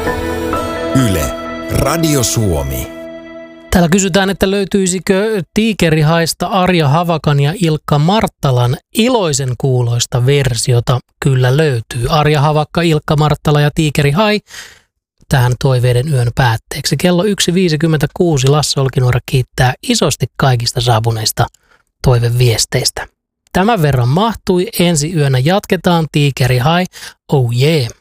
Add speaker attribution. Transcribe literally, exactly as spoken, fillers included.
Speaker 1: Yle, Radio Suomi.
Speaker 2: Täällä kysytään, että löytyisikö Tiikerihaista Arja Havakan ja Ilkka Marttalan iloisen kuuloista versiota. Kyllä löytyy. Arja Havakka, Ilkka Marttala ja Tiikerihai tähän toiveiden yön päätteeksi. Kello yksi viisikymmentäkuusi Lasse Olkinuora kiittää isosti kaikista saapuneista toiveviesteistä. Tämän verran mahtui. Ensi yönä jatketaan Tiikerihai. Oh yeah!